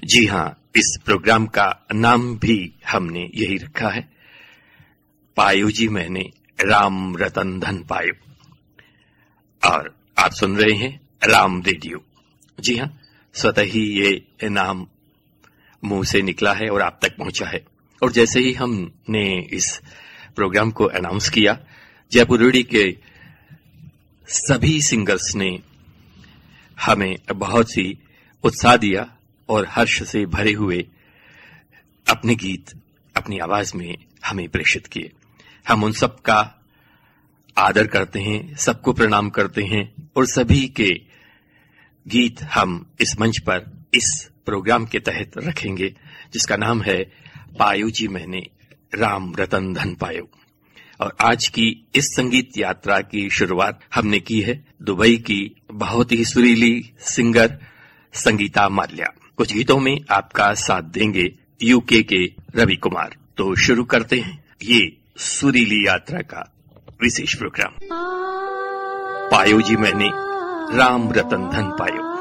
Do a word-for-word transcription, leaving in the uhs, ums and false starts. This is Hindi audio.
जी हाँ, इस प्रोग्राम का नाम भी हमने यही रखा है, पायो जी मैंने राम रतन धन पायो। और आप सुन रहे हैं राम रेडियो। जी हाँ, स्वतः ही ये नाम मुंह से निकला है और आप तक पहुंचा है। और जैसे ही हमने इस प्रोग्राम को अनाउंस किया, जयपुर रेडियो के सभी सिंगर्स ने हमें बहुत सी उत्साह दिया और हर्ष से भरे हुए अपने गीत अपनी आवाज में हमें प्रेषित किए। हम उन सब का आदर करते हैं, सबको प्रणाम करते हैं और सभी के गीत हम इस मंच पर इस प्रोग्राम के तहत रखेंगे, जिसका नाम है पायो जी मैंने राम रतन धन पायो। और आज की इस संगीत यात्रा की शुरुआत हमने की है दुबई की बहुत ही सुरीली सिंगर संगीता माल्या। कुछ गीतों में आपका साथ देंगे यूके के रवि कुमार। तो शुरू करते हैं ये सुरीली यात्रा का विशेष प्रोग्राम। पायो जी मैंने राम रतन धन पायो।